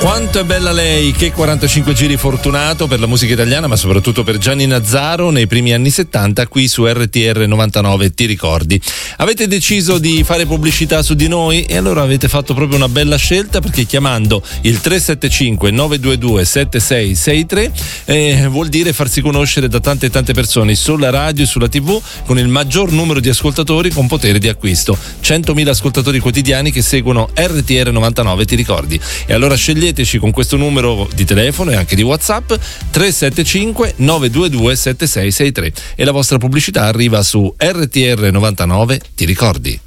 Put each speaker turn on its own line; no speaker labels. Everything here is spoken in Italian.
Quanto è bella lei, che 45 giri fortunato per la musica italiana, ma soprattutto per Gianni Nazzaro nei primi anni 70 qui su RTR 99, ti ricordi? Avete deciso di fare pubblicità su di noi e allora avete fatto proprio una bella scelta, perché chiamando il 375 922 7663 vuol dire farsi conoscere da tante persone sulla radio e sulla TV, con il maggior numero di ascoltatori con potere di acquisto. 100.000 ascoltatori quotidiani che seguono RTR 99, ti ricordi? E allora sceglieteci con questo numero di telefono e anche di WhatsApp 375 922 7663 e la vostra pubblicità arriva su RTR 99, ti ricordi?